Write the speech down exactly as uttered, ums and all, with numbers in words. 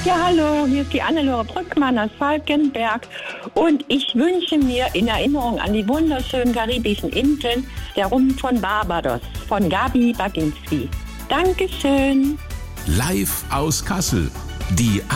Ja, hallo, hier ist die Annelore Brückmann aus Falkenberg und ich wünsche mir in Erinnerung an die wunderschönen karibischen Inseln der Rum von Barbados von Gabi Baginski. Dankeschön. Live aus Kassel. Die